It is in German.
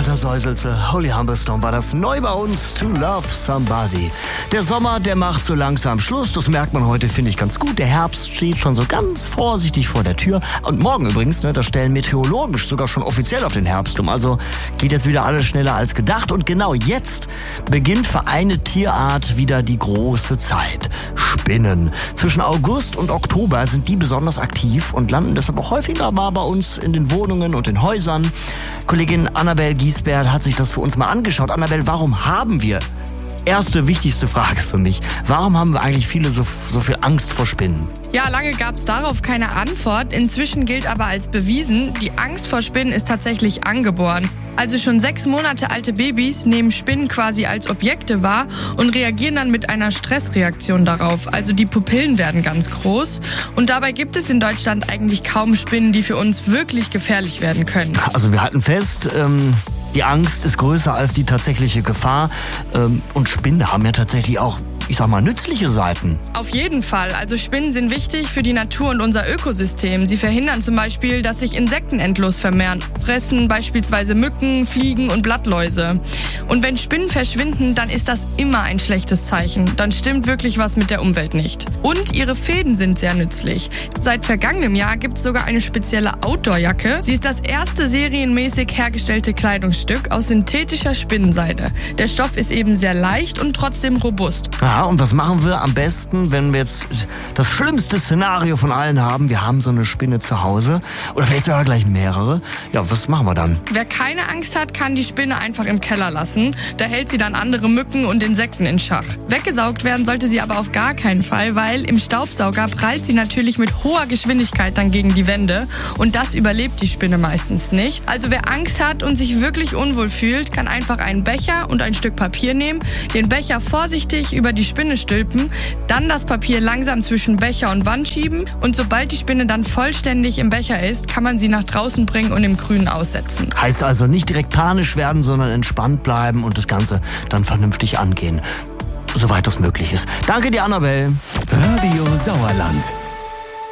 Walter Säuselze, Holy Humberstorm war das neu bei uns, To Love Somebody. Der Sommer, der macht so langsam Schluss, das merkt man heute, finde ich, ganz gut. Der Herbst steht schon so ganz vorsichtig vor der Tür. Und morgen übrigens, das stellen Meteorologen sogar schon offiziell auf den Herbst um. Also geht jetzt wieder alles schneller als gedacht. Und genau jetzt beginnt für eine Tierart wieder die große Zeit. Spinnen. Zwischen August und Oktober sind die besonders aktiv und landen deshalb auch häufiger mal bei uns in den Wohnungen und den Häusern. Kollegin Annabel Giesbert hat sich das für uns mal angeschaut. Annabel, warum haben wir, erste wichtigste Frage für mich, warum haben wir eigentlich viele so viel Angst vor Spinnen? Ja, lange gab es darauf keine Antwort. Inzwischen gilt aber als bewiesen, die Angst vor Spinnen ist tatsächlich angeboren. Also schon 6 Monate alte Babys nehmen Spinnen quasi als Objekte wahr und reagieren dann mit einer Stressreaktion darauf. Also die Pupillen werden ganz groß. Und dabei gibt es in Deutschland eigentlich kaum Spinnen, die für uns wirklich gefährlich werden können. Also wir halten fest, die Angst ist größer als die tatsächliche Gefahr. Und Spinnen haben ja tatsächlich auch, ich sag mal, nützliche Seiten. Auf jeden Fall. Also Spinnen sind wichtig für die Natur und unser Ökosystem. Sie verhindern zum Beispiel, dass sich Insekten endlos vermehren. Fressen beispielsweise Mücken, Fliegen und Blattläuse. Und wenn Spinnen verschwinden, dann ist das immer ein schlechtes Zeichen. Dann stimmt wirklich was mit der Umwelt nicht. Und ihre Fäden sind sehr nützlich. Seit vergangenem Jahr gibt es sogar eine spezielle Outdoor-Jacke. Sie ist das erste serienmäßig hergestellte Kleidungsstück aus synthetischer Spinnenseide. Der Stoff ist eben sehr leicht und trotzdem robust. Ja, und was machen wir am besten, wenn wir jetzt das schlimmste Szenario von allen haben? Wir haben so eine Spinne zu Hause oder vielleicht sogar gleich mehrere. Ja, was machen wir dann? Wer keine Angst hat, kann die Spinne einfach im Keller lassen. Da hält sie dann andere Mücken und Insekten in Schach. Weggesaugt werden sollte sie aber auf gar keinen Fall, weil im Staubsauger prallt sie natürlich mit hoher Geschwindigkeit dann gegen die Wände. Und das überlebt die Spinne meistens nicht. Also wer Angst hat und sich wirklich unwohl fühlt, kann einfach einen Becher und ein Stück Papier nehmen, den Becher vorsichtig über die Spinne stülpen, dann das Papier langsam zwischen Becher und Wand schieben und sobald die Spinne dann vollständig im Becher ist, kann man sie nach draußen bringen und im Grünen aussetzen. Heißt also nicht direkt panisch werden, sondern entspannt bleiben und das Ganze dann vernünftig angehen, soweit das möglich ist. Danke dir, Annabel. Radio Sauerland.